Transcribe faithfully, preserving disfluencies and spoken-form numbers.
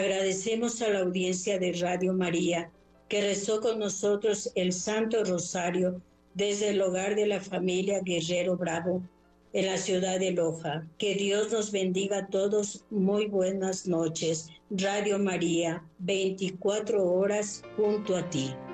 Agradecemos a la audiencia de Radio María que rezó con nosotros el Santo Rosario desde el hogar de la familia Guerrero Bravo en la ciudad de Loja. Que Dios nos bendiga a todos. Muy buenas noches. Radio María, veinticuatro horas junto a ti.